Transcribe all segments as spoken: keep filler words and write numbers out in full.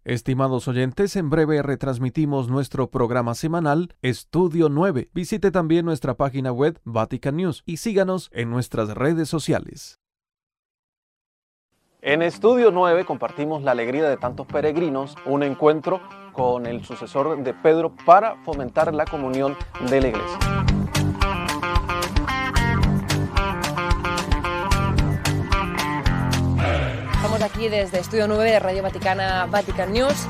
Estimados oyentes, en breve retransmitimos nuestro programa semanal Estudio nueve. Visite también nuestra página web Vatican News y síganos en nuestras redes sociales. En Estudio nueve compartimos la alegría de tantos peregrinos, un encuentro con el sucesor de Pedro para fomentar la comunión de la Iglesia. Estamos aquí desde Estudio nueve de Radio Vaticana, Vatican News.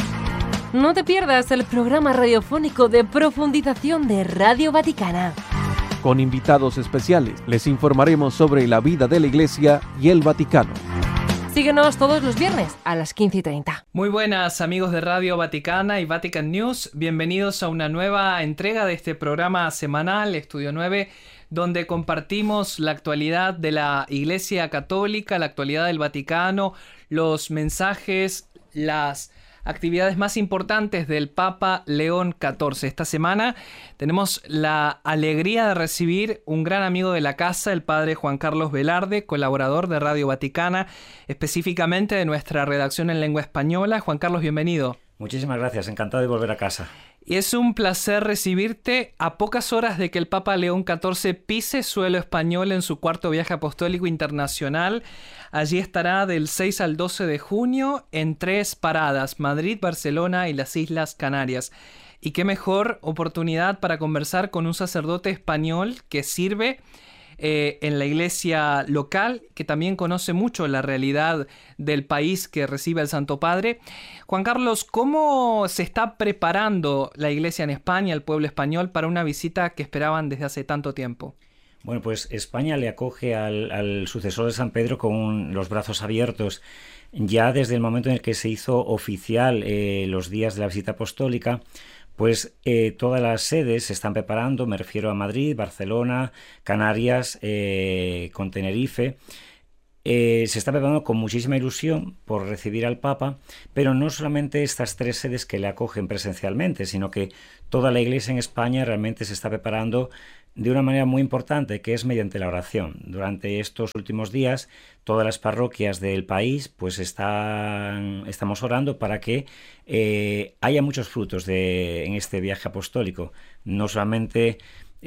No te pierdas el programa radiofónico de profundización de Radio Vaticana. Con invitados especiales, les informaremos sobre la vida de la Iglesia y el Vaticano. Síguenos todos los viernes a las quince y treinta. Muy buenas amigos de Radio Vaticana y Vatican News. Bienvenidos a una nueva entrega de este programa semanal, Estudio nueve, donde compartimos la actualidad de la Iglesia Católica, la actualidad del Vaticano, los mensajes, las actividades más importantes del Papa León catorce. Esta semana tenemos la alegría de recibir un gran amigo de la casa, el padre Juan Carlos Velarde, colaborador de Radio Vaticana, específicamente de nuestra redacción en lengua española. Juan Carlos, bienvenido. Muchísimas gracias, encantado de volver a casa. Y es un placer recibirte a pocas horas de que el Papa León catorce pise suelo español en su cuarto viaje apostólico internacional. Allí estará del seis al doce de junio en tres paradas: Madrid, Barcelona y las Islas Canarias. Y qué mejor oportunidad para conversar con un sacerdote español que sirve Eh, en la iglesia local, que también conoce mucho la realidad del país que recibe el Santo Padre. Juan Carlos, ¿cómo se está preparando la iglesia en España, el pueblo español, para una visita que esperaban desde hace tanto tiempo? Bueno, pues España le acoge al, al sucesor de San Pedro con los brazos abiertos. Ya desde el momento en el que se hizo oficial eh, los días de la visita apostólica, pues eh, todas las sedes se están preparando, me refiero a Madrid, Barcelona, Canarias, eh, con Tenerife. Eh, se está preparando con muchísima ilusión por recibir al Papa, pero no solamente estas tres sedes que le acogen presencialmente, sino que toda la Iglesia en España realmente se está preparando de una manera muy importante, que es mediante la oración. Durante estos últimos días, todas las parroquias del país, pues están, estamos orando para que eh, haya muchos frutos de, en este viaje apostólico. No solamente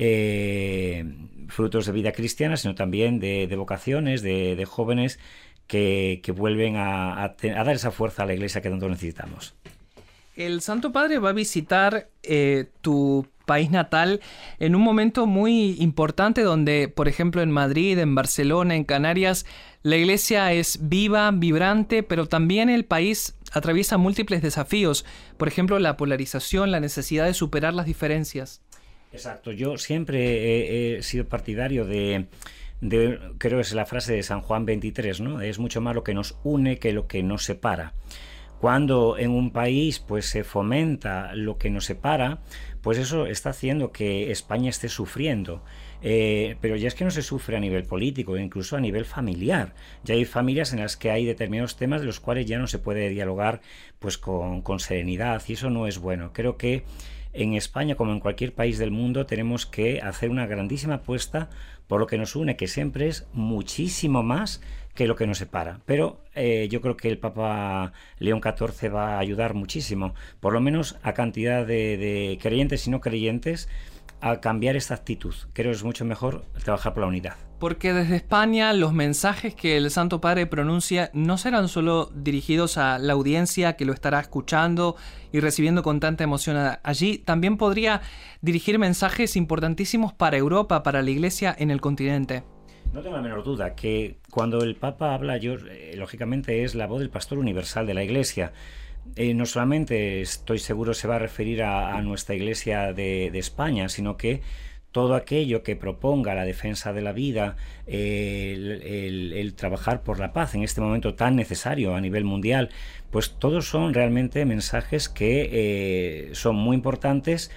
eh, frutos de vida cristiana, sino también de, de vocaciones, de, de jóvenes que, que vuelven a, a, a dar esa fuerza a la Iglesia que tanto necesitamos. El Santo Padre va a visitar eh, tu país natal en un momento muy importante donde, por ejemplo, en Madrid, en Barcelona, en Canarias, la iglesia es viva, vibrante, pero también el país atraviesa múltiples desafíos. Por ejemplo, la polarización, la necesidad de superar las diferencias. Exacto. Yo siempre he, he sido partidario de, de, creo que es la frase de San Juan veintitrés, ¿no? Es mucho más lo que nos une que lo que nos separa. Cuando en un país pues se fomenta lo que nos separa, pues eso está haciendo que España esté sufriendo. Eh, pero ya es que no se sufre a nivel político, incluso a nivel familiar. Ya hay familias en las que hay determinados temas de los cuales ya no se puede dialogar pues con, con serenidad, y eso no es bueno. Creo que en España, como en cualquier país del mundo, tenemos que hacer una grandísima apuesta por lo que nos une, que siempre es muchísimo más que lo que nos separa. Pero eh, yo creo que el Papa León catorce va a ayudar muchísimo, por lo menos a cantidad de, de creyentes y no creyentes, a cambiar esta actitud. Creo que es mucho mejor trabajar por la unidad. Porque desde España los mensajes que el Santo Padre pronuncia no serán solo dirigidos a la audiencia que lo estará escuchando y recibiendo con tanta emoción allí, también podría dirigir mensajes importantísimos para Europa, para la Iglesia en el continente. No tengo la menor duda que cuando el Papa habla, yo eh, lógicamente es la voz del pastor universal de la Iglesia. Eh, no solamente estoy seguro se va a referir a, a nuestra Iglesia de, de España, sino que todo aquello que proponga la defensa de la vida, eh, el, el, el trabajar por la paz en este momento tan necesario a nivel mundial, pues todos son realmente mensajes que eh, son muy importantes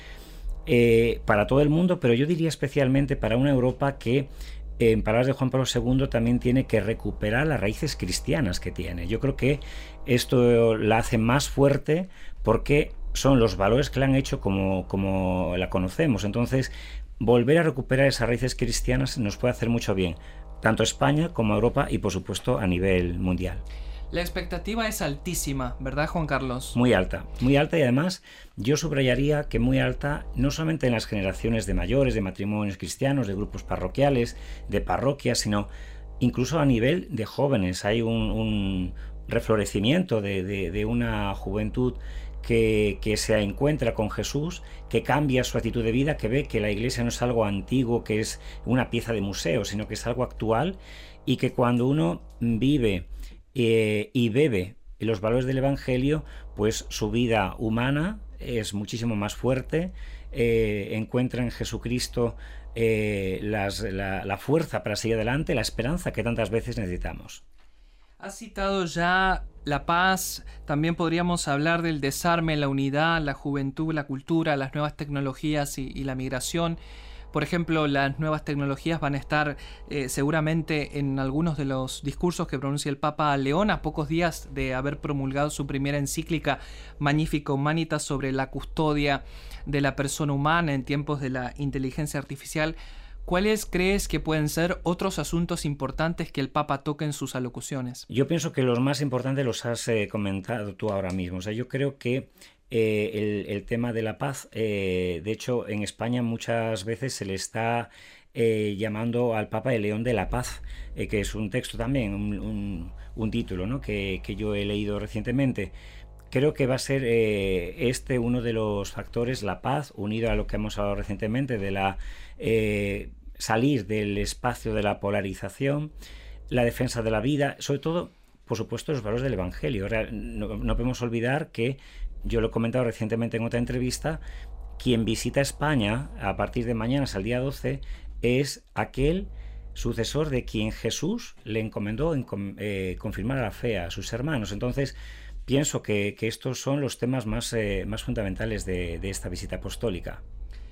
eh, para todo el mundo, pero yo diría especialmente para una Europa que, en palabras de Juan Pablo segundo, también tiene que recuperar las raíces cristianas que tiene. Yo creo que esto la hace más fuerte porque son los valores que la han hecho como, como la conocemos. Entonces, volver a recuperar esas raíces cristianas nos puede hacer mucho bien, tanto a España como a Europa y, por supuesto, a nivel mundial. La expectativa es altísima, ¿verdad, Juan Carlos? Muy alta, muy alta, y además yo subrayaría que muy alta no solamente en las generaciones de mayores, de matrimonios cristianos, de grupos parroquiales, de parroquias, sino incluso a nivel de jóvenes. Hay un, un reflorecimiento de, de, de una juventud que, que se encuentra con Jesús, que cambia su actitud de vida, que ve que la Iglesia no es algo antiguo, que es una pieza de museo, sino que es algo actual, y que cuando uno vive Eh, y bebe los valores del Evangelio, pues su vida humana es muchísimo más fuerte, eh, encuentra en Jesucristo eh, las, la, la fuerza para seguir adelante, la esperanza que tantas veces necesitamos. Has citado ya la paz, también podríamos hablar del desarme, la unidad, la juventud, la cultura, las nuevas tecnologías y, y la migración. Por ejemplo, las nuevas tecnologías van a estar eh, seguramente en algunos de los discursos que pronuncia el Papa León a pocos días de haber promulgado su primera encíclica Magnificat Humanitas sobre la custodia de la persona humana en tiempos de la inteligencia artificial. ¿Cuáles crees que pueden ser otros asuntos importantes que el Papa toque en sus alocuciones? Yo pienso que los más importantes los has eh, comentado tú ahora mismo. O sea, yo creo que Eh, el, el tema de la paz, eh, de hecho en España muchas veces se le está eh, llamando al Papa el León de la Paz, eh, que es un texto también, un, un, un título, ¿no? que, que yo he leído recientemente. Creo que va a ser eh, este uno de los factores, la paz, unido a lo que hemos hablado recientemente de la eh, salir del espacio de la polarización, la defensa de la vida, sobre todo, por supuesto, los valores del Evangelio. No, no podemos olvidar que, yo lo he comentado recientemente en otra entrevista, quien visita España a partir de mañana hasta el día doce es aquel sucesor de quien Jesús le encomendó en, eh, confirmar la fe a sus hermanos. Entonces, pienso que, que estos son los temas más, eh, más fundamentales de, de esta visita apostólica.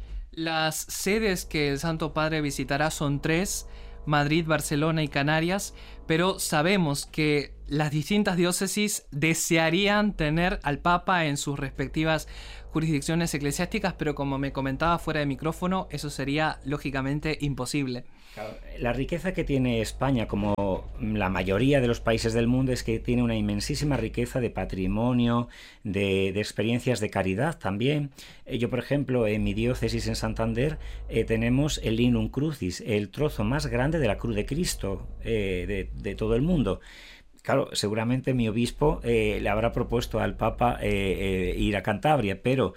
Las sedes que el Santo Padre visitará son tres: Madrid, Barcelona y Canarias, pero sabemos que las distintas diócesis desearían tener al Papa en sus respectivas jurisdicciones eclesiásticas, pero como me comentaba fuera de micrófono, eso sería lógicamente imposible. Claro, la riqueza que tiene España, como la mayoría de los países del mundo, es que tiene una inmensísima riqueza de patrimonio, de, de experiencias de caridad también. Yo, por ejemplo, en mi diócesis en Santander eh, tenemos el Lignum Crucis, el trozo más grande de la cruz de Cristo eh, de, de todo el mundo. Claro, seguramente mi obispo eh, le habrá propuesto al Papa eh, eh, ir a Cantabria, pero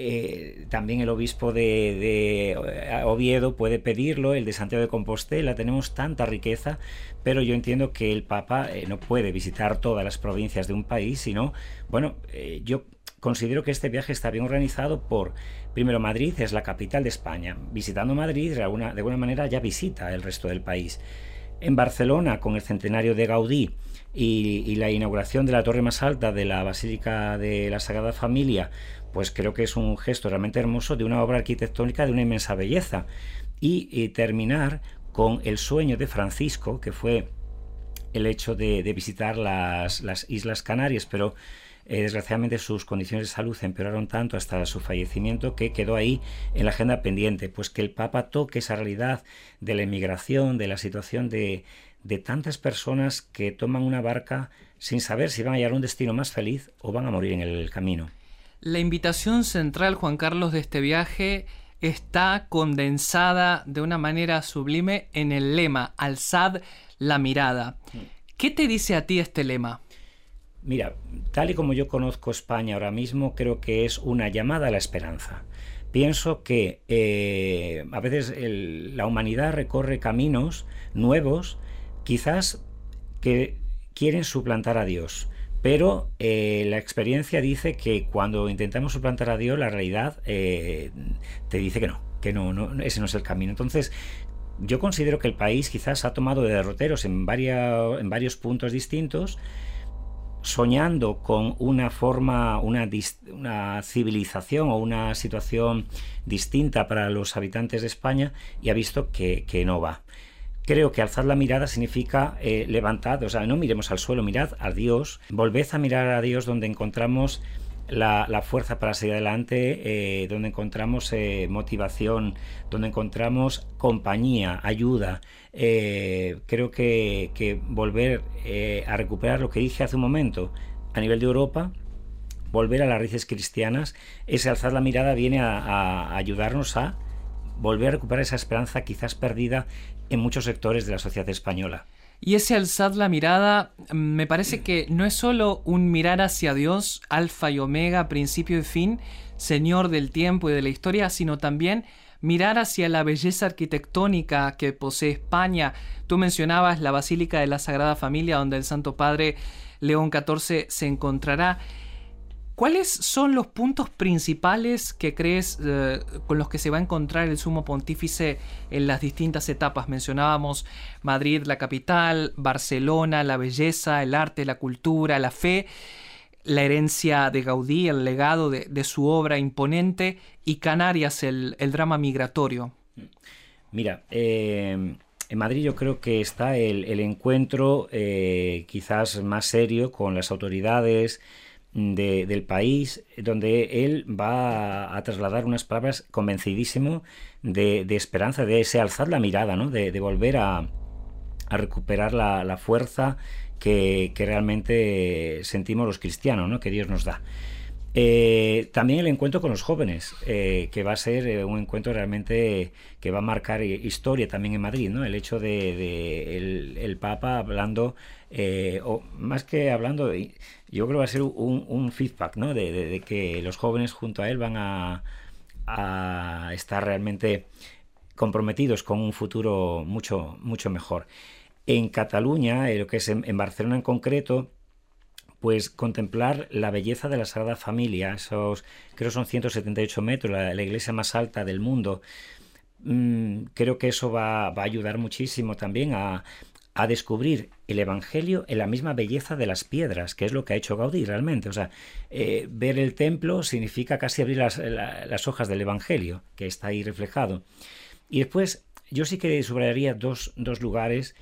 Eh, también el obispo de, de Oviedo puede pedirlo, el de Santiago de Compostela. Tenemos tanta riqueza, pero yo entiendo que el Papa eh, no puede visitar todas las provincias de un país, sino, bueno, eh, yo considero que este viaje está bien organizado por, primero, Madrid es la capital de España. Visitando Madrid, de alguna, de alguna manera ya visita el resto del país. En Barcelona, con el centenario de Gaudí y, y la inauguración de la torre más alta de la Basílica de la Sagrada Familia, pues creo que es un gesto realmente hermoso de una obra arquitectónica de una inmensa belleza. Y, y terminar con el sueño de Francisco, que fue el hecho de, de visitar las, las Islas Canarias, pero eh, desgraciadamente sus condiciones de salud empeoraron tanto hasta su fallecimiento que quedó ahí en la agenda pendiente. Pues que el Papa toque esa realidad de la emigración, de la situación de, de tantas personas que toman una barca sin saber si van a llegar a un destino más feliz o van a morir en el camino. La invitación central, Juan Carlos, de este viaje está condensada de una manera sublime en el lema: alzad la mirada. ¿Qué te dice a ti este lema? Mira, tal y como yo conozco España ahora mismo, creo que es una llamada a la esperanza. Pienso que eh, a veces el, la humanidad recorre caminos nuevos, quizás que quieren suplantar a Dios. Pero eh, la experiencia dice que cuando intentamos suplantar a Dios, la realidad eh, te dice que no, que no, no, ese no es el camino. Entonces, yo considero que el país quizás ha tomado de derroteros en, varias, en varios puntos distintos, soñando con una forma, una, una civilización o una situación distinta para los habitantes de España, y ha visto que, que no va. Creo que alzar la mirada significa eh, levantad, o sea, no miremos al suelo, mirad a Dios, volved a mirar a Dios donde encontramos la, la fuerza para seguir adelante, eh, donde encontramos eh, motivación, donde encontramos compañía, ayuda. Eh, creo que, que volver eh, a recuperar lo que dije hace un momento a nivel de Europa, volver a las raíces cristianas, ese alzar la mirada viene a, a ayudarnos a volver a recuperar esa esperanza quizás perdida en muchos sectores de la sociedad española. Y ese alzar la mirada me parece que no es solo un mirar hacia Dios, alfa y omega, principio y fin, Señor del tiempo y de la historia, sino también mirar hacia la belleza arquitectónica que posee España. Tú mencionabas la Basílica de la Sagrada Familia, donde el Santo Padre León catorce se encontrará. ¿Cuáles son los puntos principales que crees eh, con los que se va a encontrar el Sumo Pontífice en las distintas etapas? Mencionábamos Madrid, la capital, Barcelona, la belleza, el arte, la cultura, la fe, la herencia de Gaudí, el legado de, de su obra imponente, y Canarias, el, el drama migratorio. Mira, eh, en Madrid yo creo que está el, el encuentro eh, quizás más serio con las autoridades De, del país, donde él va a, a trasladar unas palabras convencidísimo de, de esperanza, de ese alzar la mirada, ¿no? de, de volver a, a recuperar la, la fuerza que, que realmente sentimos los cristianos, ¿no? que Dios nos da. Eh, también el encuentro con los jóvenes, eh, que va a ser eh, un encuentro realmente que va a marcar historia también en Madrid, ¿no? El hecho de, de el, el Papa hablando, eh, o más que hablando, yo creo que va a ser un, un feedback, ¿no? De, de, de que los jóvenes junto a él van a, a estar realmente comprometidos con un futuro mucho, mucho mejor. En Cataluña, eh, lo que es en, en Barcelona en concreto, pues contemplar la belleza de la Sagrada Familia, esos creo son ciento setenta y ocho metros, la, la iglesia más alta del mundo. Mm, creo que eso va, va a ayudar muchísimo también a, a descubrir el Evangelio en la misma belleza de las piedras, que es lo que ha hecho Gaudí realmente. O sea, eh, ver el templo significa casi abrir las, la, las hojas del Evangelio, que está ahí reflejado. Y después, yo sí que subrayaría dos, dos lugares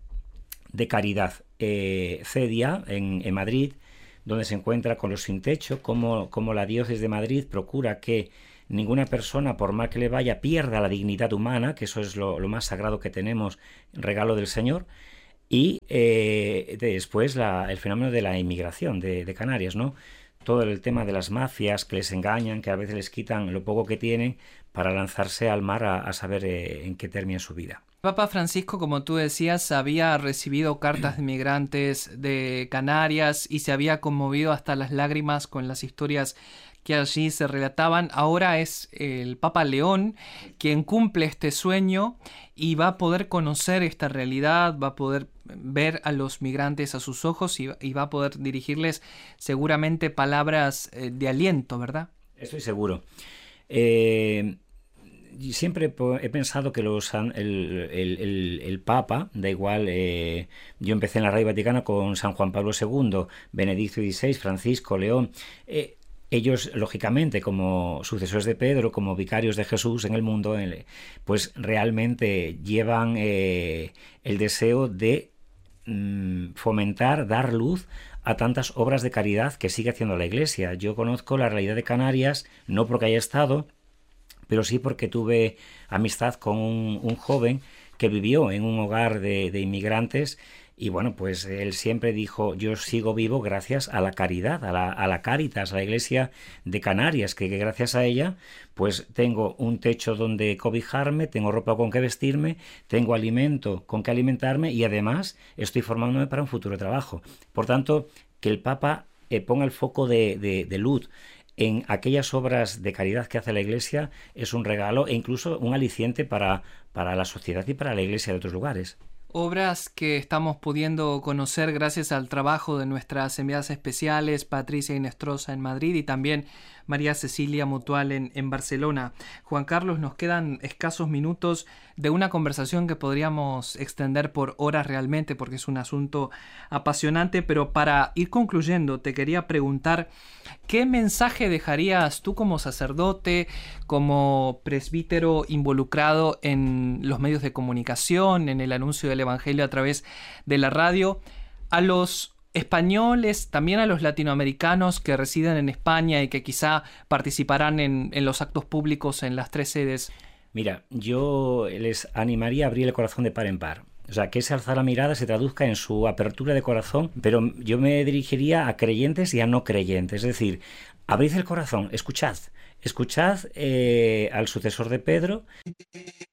de caridad. Eh, Cedia, en, en Madrid, donde se encuentra con los sin techo, como, como la diócesis de Madrid procura que ninguna persona, por mal que le vaya, pierda la dignidad humana, que eso es lo, lo más sagrado que tenemos, regalo del Señor. Y eh, después la, el fenómeno de la inmigración de, de Canarias, ¿no? Todo el tema de las mafias que les engañan, que a veces les quitan lo poco que tienen para lanzarse al mar a, a saber eh, en qué termina su vida. Papa Francisco, como tú decías, había recibido cartas de migrantes de Canarias y se había conmovido hasta las lágrimas con las historias que allí se relataban. Ahora es el Papa León quien cumple este sueño y va a poder conocer esta realidad, va a poder ver a los migrantes a sus ojos y, y va a poder dirigirles seguramente palabras eh, de aliento, ¿verdad? Estoy seguro. Eh... Siempre he pensado que los, el, el, el, el Papa, da igual, eh, yo empecé en la Radio Vaticana con San Juan Pablo segundo, Benedicto dieciséis, Francisco, León, eh, ellos lógicamente como sucesores de Pedro, como vicarios de Jesús en el mundo, pues realmente llevan eh, el deseo de mm, fomentar, dar luz a tantas obras de caridad que sigue haciendo la Iglesia. Yo conozco la realidad de Canarias, no porque haya estado, pero sí porque tuve amistad con un, un joven que vivió en un hogar de, de inmigrantes y bueno, pues él siempre dijo, yo sigo vivo gracias a la caridad, a la, a la Cáritas, a la Iglesia de Canarias, que, que gracias a ella pues tengo un techo donde cobijarme, tengo ropa con que vestirme, tengo alimento con que alimentarme y además estoy formándome para un futuro trabajo. Por tanto, que el Papa eh, ponga el foco de, de, de luz en aquellas obras de caridad que hace la Iglesia es un regalo e incluso un aliciente para, para la sociedad y para la Iglesia de otros lugares. Obras que estamos pudiendo conocer gracias al trabajo de nuestras enviadas especiales, Patricia Inestrosa en Madrid y también María Cecilia Mutual en, en Barcelona. Juan Carlos, nos quedan escasos minutos de una conversación que podríamos extender por horas realmente porque es un asunto apasionante, pero para ir concluyendo te quería preguntar ¿qué mensaje dejarías tú como sacerdote, como presbítero involucrado en los medios de comunicación, en el anuncio del Evangelio a través de la radio, a los españoles, también a los latinoamericanos que residen en España y que quizá participarán en, en los actos públicos en las tres sedes? Mira, yo les animaría a abrir el corazón de par en par. O sea, que ese alzar la mirada se traduzca en su apertura de corazón, pero yo me dirigiría a creyentes y a no creyentes. Es decir, abrid el corazón, escuchad. Escuchad eh, al sucesor de Pedro.